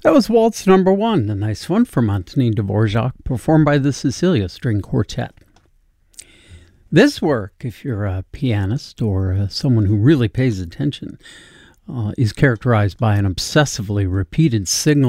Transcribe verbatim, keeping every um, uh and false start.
That was Waltz Number One, a nice one from Antonin Dvorak, performed by the Cecilia String Quartet. This work, if you're a pianist or uh, someone who really pays attention, uh, is characterized by an obsessively repeated signal